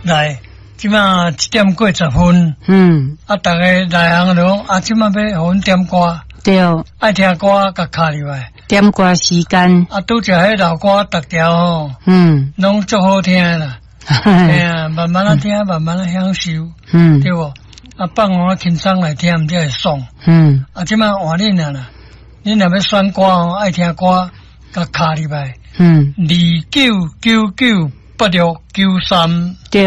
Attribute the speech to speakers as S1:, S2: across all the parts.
S1: 来，即马1点过10分。啊，大家来行拢啊，即马要互阮点歌。
S2: 对，
S1: 爱听歌，甲卡入来。
S2: 点歌时间。
S1: 啊，拄则迄老歌逐条吼。拢足好听啦。哎呀，慢慢啊听，慢慢啊享受。对无？啊，放我轻松来听，才会爽。啊，即马换恁啦，恁若要选歌吼，爱听歌，甲卡入来。29998693。
S2: 对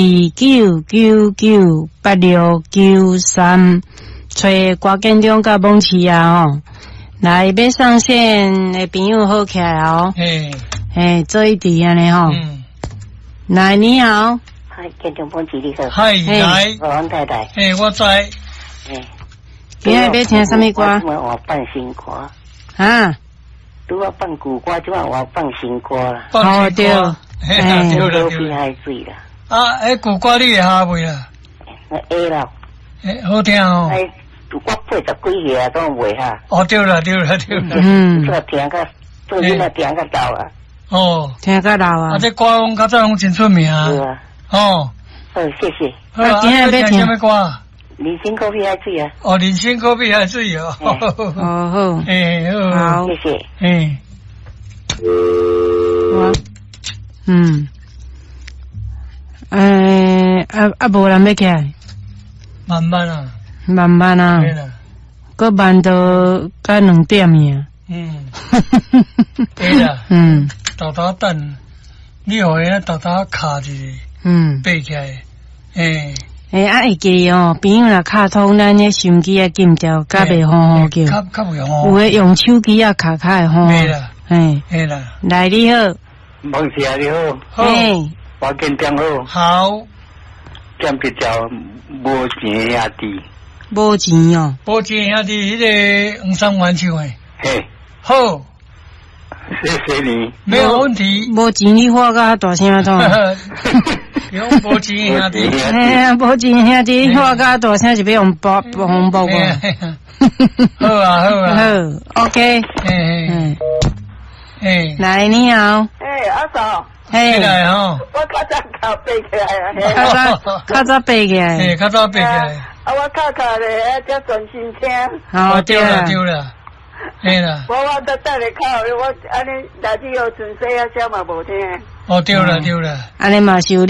S2: ，29998693。找歌建中甲蒙奇啊吼，来要上线的朋友好起来哦。做一题安尼吼。来，你好。
S3: 嗨，建中蒙奇你好。
S1: 嗨，来。
S3: 王太太。
S1: 我知。
S2: 今日要听什么歌？
S3: 今晚我放新歌。
S2: 啊。
S3: 拄我放古歌，今晚我放新歌啦。
S1: 放新歌。
S3: 对了。比海水啦。
S1: 啊，古歌你会下袂啦？
S3: 会啦。
S1: 好听哦。
S3: 我80几岁啊，都袂哈。
S1: 哦，对了。做听
S3: 个，做囡仔听个老啊。
S1: 哦，
S2: 听个老啊。
S1: 啊，这歌拢较早拢真出名啊。
S3: 是啊。
S1: 哦。
S3: 好，谢谢。
S1: 好啊，今日要听什么歌？
S3: 人参果比海水啊。
S1: 哦，人参果比海水哦。
S2: 好。好。
S3: 好，谢谢。
S2: 无人要起来。
S1: 慢慢啊。
S2: 慢慢啊，搁慢到甲2点呀。
S1: 对啦。豆豆等，你互伊豆豆卡一下。爬起来。
S2: 啊会记哦，朋友若卡通咱迄手机啊禁掉，甲袂好叫。
S1: 较袂好。
S2: 有诶用手机啊卡会好。
S1: 对啦。嘿啦。
S2: 来你好。
S3: 蒙奇啊你好。
S1: 好。
S3: 我跟点好。
S1: 好。
S3: 点一条无钱兄弟。
S2: 无钱哦，
S1: 无钱兄弟，迄个黄三元唱诶。好，
S3: 谢谢你，
S1: 没有问题。
S2: 无钱你喊甲大声通。
S1: 用无钱兄弟。
S2: 无钱兄弟喊甲大声是要用红包哦。
S1: 好啊。
S2: 好 ，OK。来你好。
S3: 阿嫂。
S1: 起来吼。
S3: 我较早爬起来
S2: 啊。较早爬起来。
S1: 较早爬起来。
S3: 啊，我卡咧，才专心听。
S1: 哦，对啦。嘿啦。
S3: 我都等咧靠，我安尼垃圾又存洗啊，啥嘛无听。
S1: 哦，对啦。
S2: 安尼嘛是有。